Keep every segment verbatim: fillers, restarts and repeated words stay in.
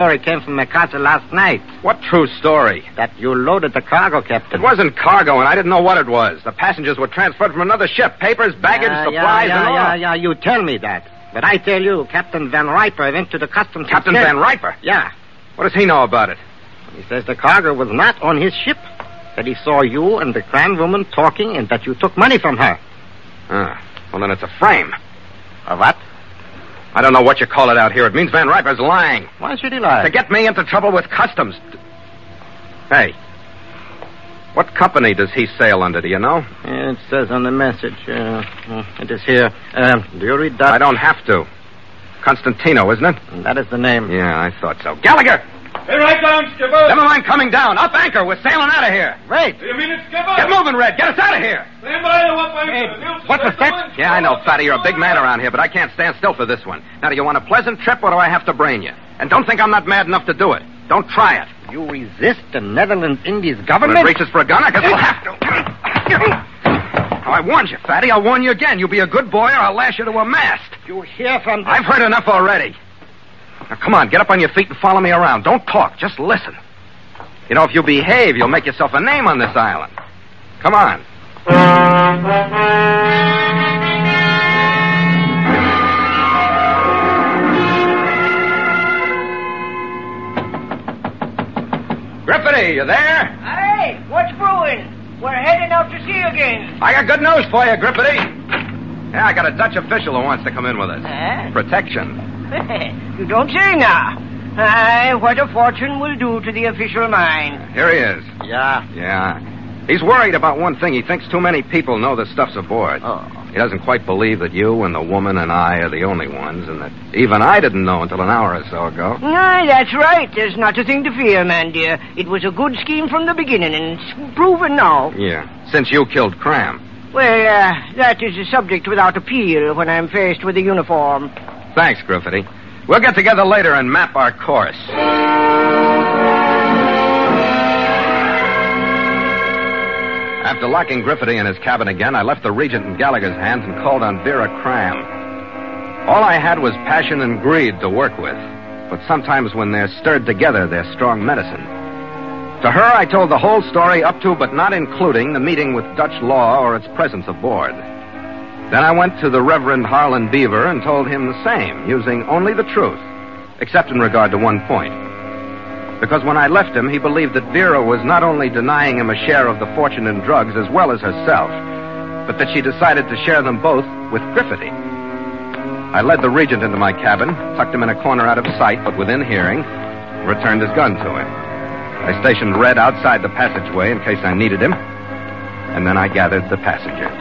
story came from Mikasa last night. What true story? That you loaded the cargo, Captain. It wasn't cargo, and I didn't know what it was. The passengers were transferred from another ship. Papers, baggage, yeah, supplies, yeah, yeah, and all. Yeah, yeah, you tell me that. But I tell you, Captain Van Riper went to the customs... Captain Van Riper? Yeah. What does he know about it? He says the cargo was not on his ship. That he saw you and the Cran woman talking and that you took money from her. Ah, well, then it's a frame. A what? I don't know what you call it out here. It means Van Riper's lying. Why should he lie? To get me into trouble with customs. Hey, what company does he sail under, do you know? It says on the message. Uh, it is here. Uh, do you read that? I don't have to. Constantino, isn't it? That is the name. Yeah, I thought so. Gallagher! Hey, right down, skipper. Never mind coming down. Up anchor. We're sailing out of here. Wait. Do you mean it, skipper? Get moving, Red. Get us out of here. Stand by to up anchor. Hey, what's the set? Yeah, I know, Fatty. You're a big man around here, but I can't stand still for this one. Now, do you want a pleasant trip, or do I have to brain you? And don't think I'm not mad enough to do it. Don't try it. You resist the Netherlands Indies When government? it reaches for a gun, I guess we'll have to. Oh, I warned you, Fatty. I'll warn you again. You be a good boy, or I'll lash you to a mast. You hear from... I've heard enough already. Now, come on, get up on your feet and follow me around. Don't talk, just listen. You know, if you behave, you'll make yourself a name on this island. Come on. Griffity, you there? Hey, what's brewing? We're heading out to sea again. I got good news for you, Griffity. Yeah, I got a Dutch official who wants to come in with us. Huh? Protection. You don't say now. Aye, what a fortune will do to the official mind. Here he is. Yeah. Yeah. He's worried about one thing. He thinks too many people know the stuff's aboard. Oh. He doesn't quite believe that you and the woman and I are the only ones, and that even I didn't know until an hour or so ago. Aye, that's right. There's not a thing to fear, man, dear. It was a good scheme from the beginning, and it's proven now. Yeah, since you killed Cram. Well, uh, that is a subject without appeal when I'm faced with a uniform. Thanks, Griffity. We'll get together later and map our course. After locking Griffity in his cabin again, I left the Regent in Gallagher's hands and called on Vera Cram. All I had was passion and greed to work with, but sometimes when they're stirred together, they're strong medicine. To her, I told the whole story up to but not including the meeting with Dutch law or its presence aboard. Then I went to the Reverend Harlan Beaver and told him the same, using only the truth, except in regard to one point. Because when I left him, he believed that Vera was not only denying him a share of the fortune in drugs as well as herself, but that she decided to share them both with Griffity. I led the Regent into my cabin, tucked him in a corner out of sight but within hearing, returned his gun to him. I stationed Red outside the passageway in case I needed him, and then I gathered the passengers.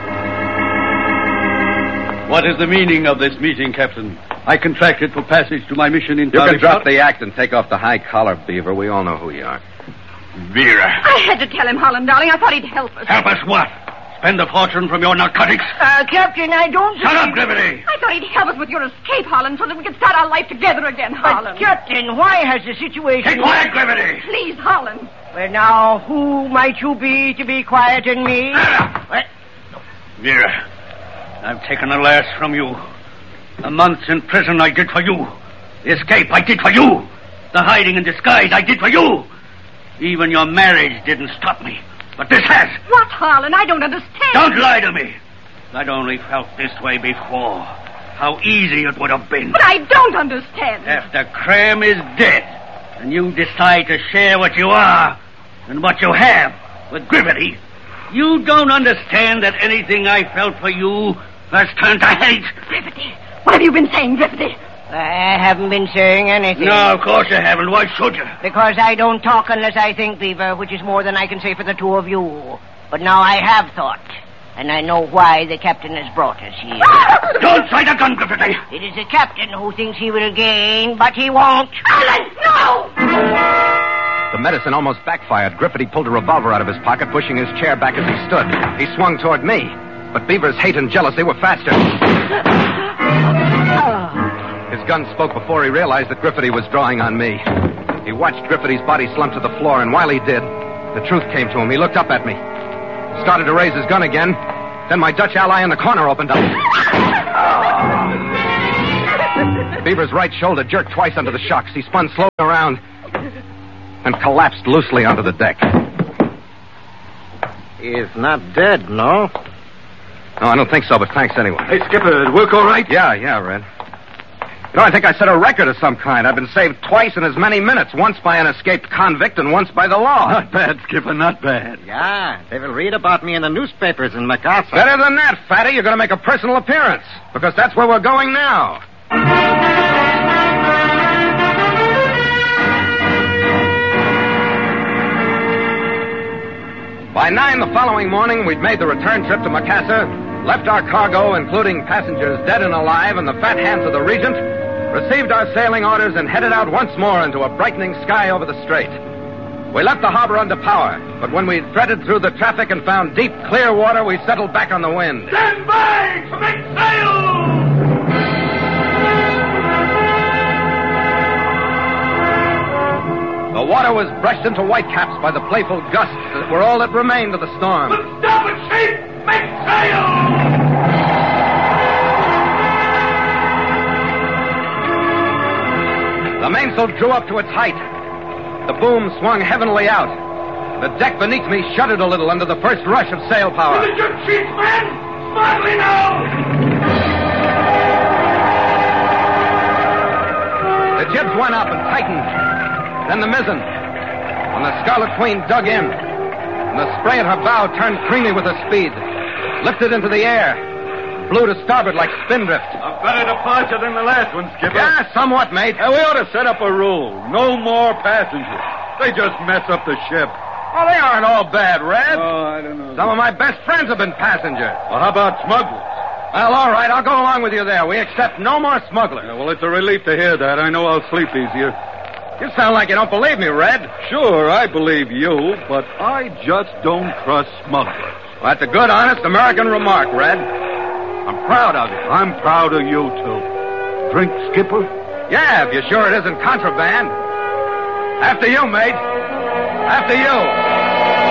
What is the meaning of this meeting, Captain? I contracted for passage to my mission in... You can drop the act and take off the high collar, Beaver. We all know who you are. Vera. I had to tell him, Holland, darling. I thought he'd help us. Help us what? Spend a fortune from your narcotics? Uh, Captain, I don't... Shut up, Griffity! I thought he'd help us with your escape, Holland, so that we could start our life together again, Holland. But, Captain, why has the situation... Keep quiet, Griffity! Please, Holland. Well, now, who might you be to be quieting me? Vera! What? Vera, I've taken a last from you. The months in prison I did for you. The escape I did for you. The hiding in disguise I did for you. Even your marriage didn't stop me. But this has. What, Harlan? I don't understand. Don't lie to me. I'd only felt this way before. How easy it would have been. But I don't understand. After Cram is dead, and you decide to share what you are and what you have with Griffity, you don't understand that anything I felt for you has turned to hate. Griffity, what have you been saying, Griffity? I haven't been saying anything. No, of course you haven't. Why should you? Because I don't talk unless I think, Beaver, which is more than I can say for the two of you. But now I have thought, and I know why the captain has brought us here. Don't try the gun, Griffity. It is the captain who thinks he will gain, but he won't. Harlan, no! The medicine almost backfired. Griffity pulled a revolver out of his pocket, pushing his chair back as he stood. He swung toward me, but Beaver's hate and jealousy were faster. His gun spoke before he realized that Griffity was drawing on me. He watched Griffity's body slump to the floor, and while he did, the truth came to him. He looked up at me, started to raise his gun again. Then my Dutch ally in the corner opened up. Beaver's right shoulder jerked twice under the shocks. He spun slowly around and collapsed loosely onto the deck. He's not dead, no? No, I don't think so, but thanks anyway. Hey, Skipper, did work all right? Yeah, yeah, Red. You know, I think I set a record of some kind. I've been saved twice in as many minutes, once by an escaped convict and once by the law. Not bad, Skipper, not bad. Yeah, they will read about me in the newspapers in MacArthur. Better than that, Fatty. You're going to make a personal appearance, because that's where we're going now. By nine the following morning, we'd made the return trip to Macassar, left our cargo, including passengers dead and alive, in the fat hands of the Regent, received our sailing orders, and headed out once more into a brightening sky over the strait. We left the harbor under power, but when we threaded through the traffic and found deep, clear water, we settled back on the wind. Stand by to make sail! The water was brushed into whitecaps by the playful gusts that were all that remained of the storm. Starboard sheet! Make sail! The mainsail drew up to its height. The boom swung heavenly out. The deck beneath me shuddered a little under the first rush of sail power. To the jib sheets, men! Smartly now! The jibs went up and tightened. Then the mizzen. When the Scarlet Queen dug in, and the spray at her bow turned creamy with her speed, lifted into the air, blew to starboard like spindrift. A better departure than the last one, Skipper. Yeah, somewhat, mate. Now, we ought to set up a rule. No more passengers. They just mess up the ship. Oh, they aren't all bad, Red. Oh, I don't know. Some of my best friends have been passengers. Well, how about smugglers? Well, all right, I'll go along with you there. We accept no more smugglers. Yeah, well, it's a relief to hear that. I know I'll sleep easier. You sound like you don't believe me, Red. Sure, I believe you, but I just don't trust smugglers. Well, that's a good, honest American remark, Red. I'm proud of you. I'm proud of you, too. Drink, Skipper? Yeah, if you're sure it isn't contraband. After you, mate. After you.